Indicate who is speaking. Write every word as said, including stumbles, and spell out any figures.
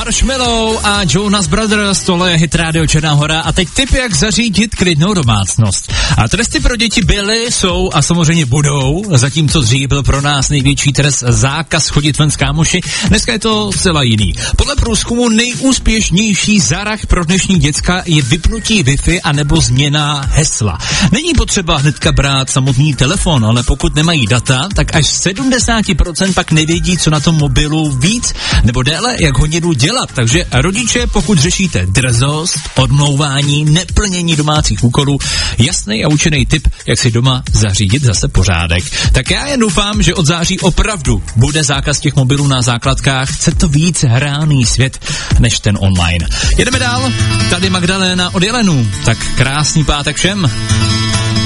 Speaker 1: Marshmello a Jonas Brothers, tohle je hit rádio Černá Hora a teď tip, jak zařídit klidnou domácnost. A tresty pro děti byly, jsou a samozřejmě budou, zatímco dřív byl pro nás největší trest zákaz chodit ven s kámoši, dneska je to zcela jiný. Podle průzkumu nejúspěšnější zárah pro dnešní děcka je vypnutí Wi-Fi anebo změna hesla. Není potřeba hnedka brát samotný telefon, ale pokud nemají data, tak až sedmdesát procent pak nevědí, co na tom mobilu víc nebo déle, jak hodinu dělat. Takže rodiče, pokud řešíte drzost, odmlouvání, neplnění domácích úkolů, jasný a účinný tip, jak si doma zařídit zase pořádek. Tak já jen doufám, že od září opravdu bude zákaz těch mobilů na základkách. Chce to víc reálný svět než ten online. Jedeme dál. Tady Magdalena od Jelenů. Tak krásný pátek všem.